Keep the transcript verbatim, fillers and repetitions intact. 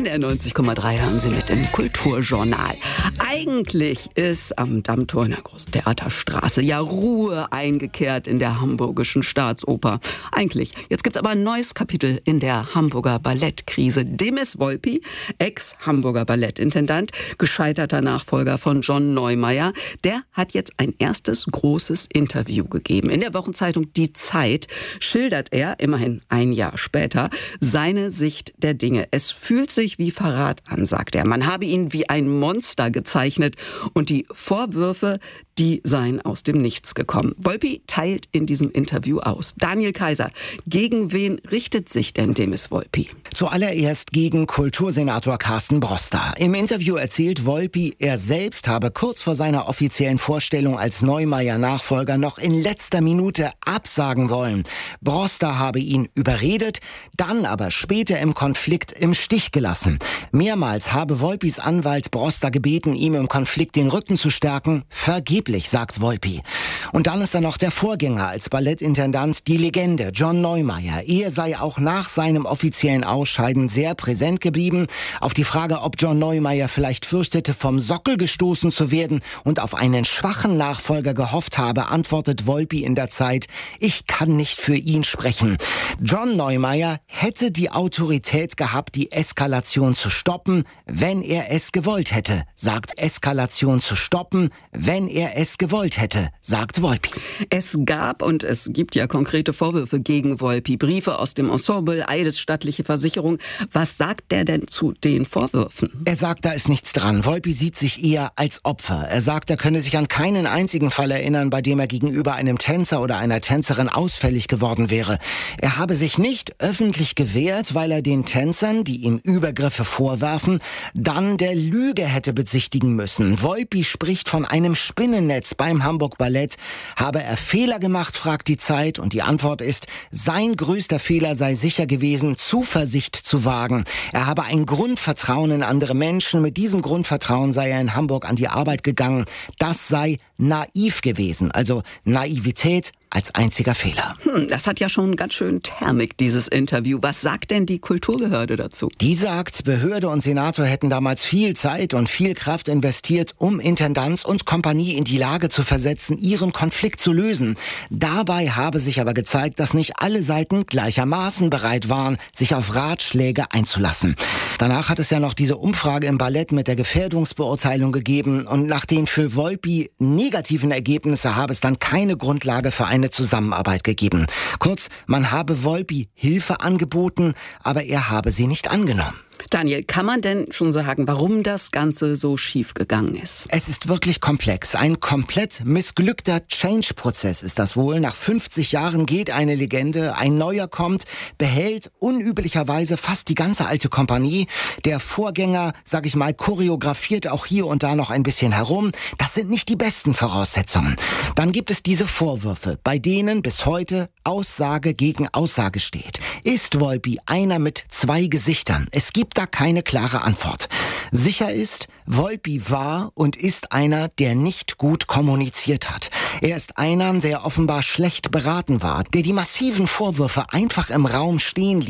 N R neunzig Komma drei hören Sie mit dem Kulturjournal. Eigentlich ist am Dammtor in der Großen Theaterstraße ja Ruhe eingekehrt in der Hamburgischen Staatsoper. Eigentlich. Jetzt gibt's aber ein neues Kapitel in der Hamburger Ballettkrise. Demis Volpi, Ex-Hamburger Ballettintendant, gescheiterter Nachfolger von John Neumeier, der hat jetzt ein erstes großes Interview gegeben. In der Wochenzeitung Die Zeit schildert er, immerhin ein Jahr später, seine Sicht der Dinge. Es fühlt sich wie Verrat an, sagt er. Man habe ihn wie ein Monster gezeichnet und die Vorwürfe, die seien aus dem Nichts gekommen. Volpi teilt in diesem Interview aus. Daniel Kaiser, gegen wen richtet sich denn Demis Volpi? Zuallererst gegen Kultursenator Carsten Broster. Im Interview erzählt Volpi, er selbst habe kurz vor seiner offiziellen Vorstellung als Neumeier-Nachfolger noch in letzter Minute absagen wollen. Broster habe ihn überredet, dann aber später im Konflikt im Stich gelassen. Mehrmals habe Volpis Anwalt Broster gebeten, ihm im Konflikt den Rücken zu stärken. Vergeblich, sagt Volpi. Und dann ist da noch der Vorgänger als Ballettintendant, die Legende John Neumeier. Er sei auch nach seinem offiziellen Ausscheiden sehr präsent geblieben. Auf die Frage, ob John Neumeier vielleicht fürchtete, vom Sockel gestoßen zu werden und auf einen schwachen Nachfolger gehofft habe, antwortet Volpi in der Zeit: Ich kann nicht für ihn sprechen. John Neumeier hätte die Autorität gehabt, die Eskalation zu stoppen, wenn er es gewollt hätte, sagt Eskalation zu stoppen, wenn er es gewollt hätte, sagt Volpi. Es gab und es gibt ja konkrete Vorwürfe gegen Volpi, Briefe aus dem Ensemble, eidesstattliche Versicherung. Was sagt der denn zu den Vorwürfen? Er sagt, da ist nichts dran. Volpi sieht sich eher als Opfer. Er sagt, er könne sich an keinen einzigen Fall erinnern, bei dem er gegenüber einem Tänzer oder einer Tänzerin ausfällig geworden wäre. Er habe sich nicht öffentlich gewehrt, weil er den Tänzern, die ihm Übergriffe vorwerfen, dann der Lüge hätte bezichtigen müssen. Volpi spricht von einem Spinnennetz beim Hamburg Ballett. Habe er Fehler gemacht, fragt die Zeit, und die Antwort ist, sein größter Fehler sei sicher gewesen, Zuversicht zu wagen. Er habe ein Grundvertrauen in andere Menschen. Mit diesem Grundvertrauen sei er in Hamburg an die Arbeit gegangen. Das sei naiv gewesen, also Naivität als einziger Fehler. Hm, das hat ja schon ganz schön Thermik, dieses Interview. Was sagt denn die Kulturbehörde dazu? Die sagt, Behörde und Senator hätten damals viel Zeit und viel Kraft investiert, um Intendanz und Kompanie in die Lage zu versetzen, ihren Konflikt zu lösen. Dabei habe sich aber gezeigt, dass nicht alle Seiten gleichermaßen bereit waren, sich auf Ratschläge einzulassen. Danach hat es ja noch diese Umfrage im Ballett mit der Gefährdungsbeurteilung gegeben, und nach den für Volpi negativen Ergebnissen habe es dann keine Grundlage für eine Zusammenarbeit gegeben. Kurz, man habe Volpi Hilfe angeboten, aber er habe sie nicht angenommen. Daniel, kann man denn schon sagen, warum das Ganze so schief gegangen ist? Es ist wirklich komplex. Ein komplett missglückter Change-Prozess ist das wohl. Nach fünfzig Jahren geht eine Legende, ein neuer kommt, behält unüblicherweise fast die ganze alte Kompanie. Der Vorgänger, sag ich mal, choreografiert auch hier und da noch ein bisschen herum. Das sind nicht die besten Voraussetzungen. Dann gibt es diese Vorwürfe, bei denen bis heute Aussage gegen Aussage steht. Ist Volpi einer mit zwei Gesichtern? Es gibt da keine klare Antwort. Sicher ist, Volpi war und ist einer, der nicht gut kommuniziert hat. Er ist einer, der offenbar schlecht beraten war, der die massiven Vorwürfe einfach im Raum stehen ließ.